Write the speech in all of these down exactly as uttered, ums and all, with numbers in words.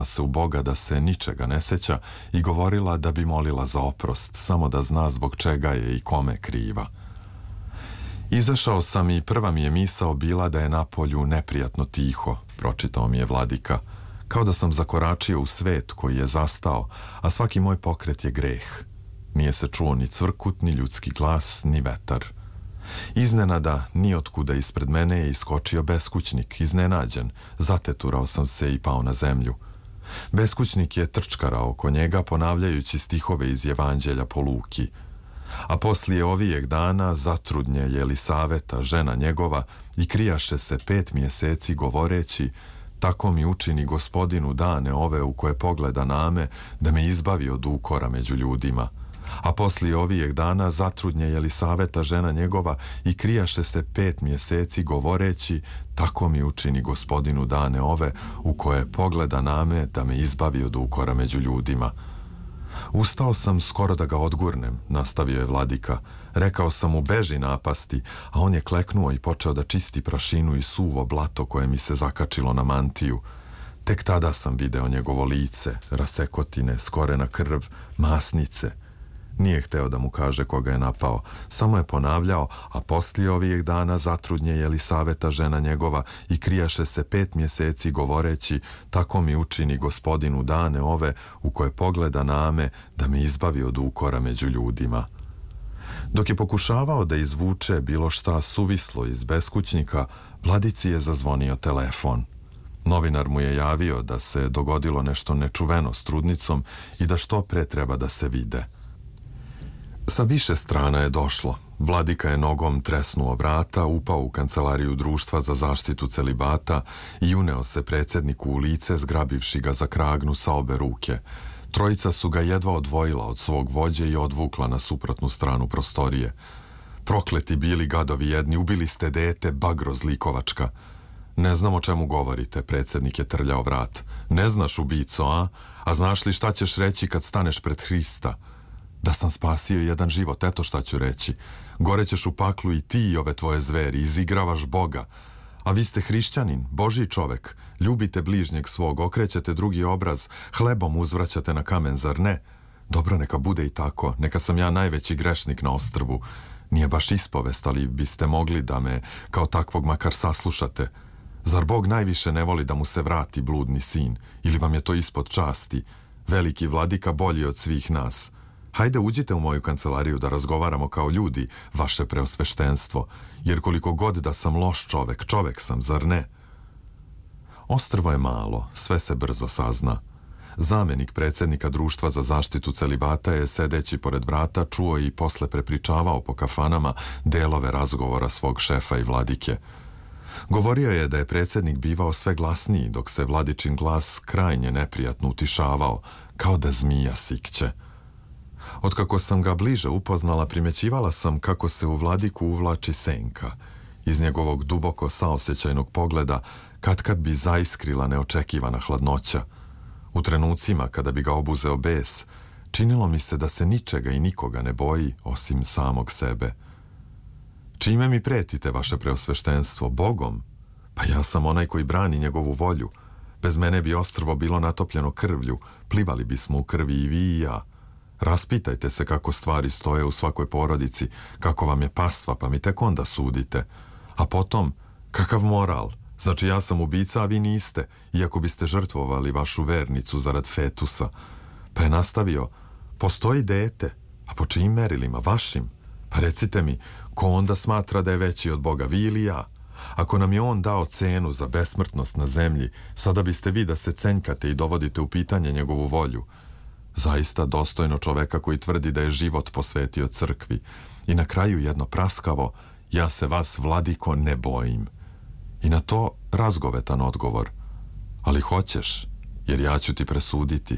se u Boga da se ničega ne seća i govorila da bi molila za oprost, samo da zna zbog čega je i kome kriva. Izašao sam i prva mi je misao bila da je napolju neprijatno tiho, pročitao mi je vladika, kao da sam zakoračio u svet koji je zastao, a svaki moj pokret je greh. Nije se čuo ni cvrkut, ni ljudski glas, ni vetar. Iznenada, nijotkuda ispred mene je iskočio beskućnik, iznenađen, zateturao sam se i pao na zemlju. Beskućnik je trčkarao oko njega, ponavljajući stihove iz Evanđelja po Luki. A poslije ovijeg dana zatrudnje je Elisaveta, žena njegova, i krijaše se pet mjeseci govoreći: tako mi učini Gospodinu dane ove u koje pogleda name, da me izbavi od ukora među ljudima. A poslije ovijeg dana zatrudnje je Elisaveta, žena njegova, i krijaše se pet mjeseci govoreći: tako mi učini Gospodinu dane ove u koje pogleda name, da me izbavi od ukora među ljudima. Ustao sam skoro da ga odgurnem, nastavio je vladika. Rekao sam mu: beži napasti, a on je kleknuo i počeo da čisti prašinu i suvo blato koje mi se zakačilo na mantiju. Tek tada sam video njegovo lice, rasekotine, skorena krv, masnice. Nije hteo da mu kaže koga je napao, samo je ponavljao: a poslije ovijeg dana zatrudnje je Elisaveta, žena njegova, i krijaše se pet mjeseci govoreći: tako mi učini Gospodinu dane ove u koje pogleda name, da me izbavi od ukora među ljudima. Dok je pokušavao da izvuče bilo šta suvislo iz beskućnika, vladici je zazvonio telefon. Novinar mu je javio da se dogodilo nešto nečuveno s trudnicom i da što pre treba da se vide. Sa više strana je došlo. Vladika je nogom tresnuo vrata, upao u kancelariju Društva za zaštitu celibata i uneo se predsjedniku u lice, zgrabivši ga za kragnu sa obe ruke. Trojica su ga jedva odvojila od svog vođe i odvukla na suprotnu stranu prostorije. Prokleti bili gadovi jedni, ubili ste dete, bagro zlikovačka. Ne znam o čemu govorite, predsjednik je trljao vrat. Ne znaš, ubico, a? A znaš li šta ćeš reći kad staneš pred Hrista? Da sam spasio jedan život, eto šta ću reći. Gorećeš u paklu i ti i ove tvoje zveri, izigravaš Boga. A vi ste hrišćanin, Božji čovek, ljubite bližnjeg svog, okrećete drugi obraz, hlebom uzvraćate na kamen, zar ne? Dobro, neka bude i tako, neka sam ja najveći grešnik na ostrvu. Nije baš ispovest, ali biste mogli da me kao takvog makar saslušate. Zar Bog najviše ne voli da mu se vrati bludni sin? Ili vam je to ispod časti? Veliki vladika bolji od svih nas. Hajde, uđite u moju kancelariju da razgovaramo kao ljudi, vaše preosveštenstvo, jer koliko god da sam loš čovek, čovek sam, zar ne? Ostrvo je malo, sve se brzo sazna. Zamenik predsjednika Društva za zaštitu celibata je, sedeći pored vrata, čuo i posle prepričavao po kafanama delove razgovora svog šefa i vladike. Govorio je da je predsjednik bivao sve glasniji, dok se vladičin glas krajnje neprijatno utišavao, kao da zmija sikće. Otkako sam ga bliže upoznala, primećivala sam kako se u vladiku uvlači senka. Iz njegovog duboko saosećajnog pogleda katkad bi zaiskrila neočekivana hladnoća. U trenucima kada bi ga obuzeo bes, činilo mi se da se ničega i nikoga ne boji osim samog sebe. Čime mi pretite, vaše preosveštenstvo? Bogom? Pa ja sam onaj koji brani njegovu volju. Bez mene bi ostrvo bilo natopljeno krvlju, plivali bismo u krvi i vi i ja. Raspitajte se kako stvari stoje u svakoj porodici, kako vam je pastva, pa mi tek onda sudite. A potom, kakav moral? Znači ja sam ubica, a vi niste, iako biste žrtvovali vašu vernicu zarad fetusa. Pa je nastavio: postoji dete, a po čijim merilima, vašim? Pa recite mi, ko onda smatra da je veći od Boga, vi ili ja? Ako nam je on dao cenu za besmrtnost na zemlji, sada biste vi da se cenjkate i dovodite u pitanje njegovu volju. Zaista dostojno čoveka koji tvrdi da je život posvetio crkvi. I na kraju jedno praskavo: ja se vas, vladiko, ne bojim. I na to razgovetan odgovor: ali hoćeš, jer ja ću ti presuditi.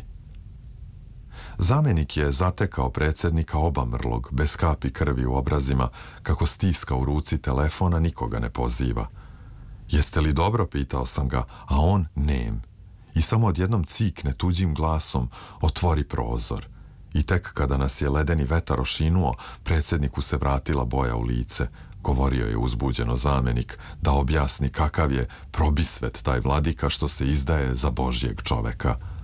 Zamenik je zatekao predsjednika obamrlog, bez kapi krvi u obrazima, kako stiska u ruci telefona, nikoga ne poziva. Jeste li dobro, pitao sam ga, a on nem. I samo odjednom cikne tuđim glasom: otvori prozor. I tek kada nas je ledeni vetar ošinuo, predsjedniku se vratila boja u lice. govorio je uzbuđeno zamenik, da objasni kakav je probisvet taj vladika što se izdaje za Božjeg čoveka.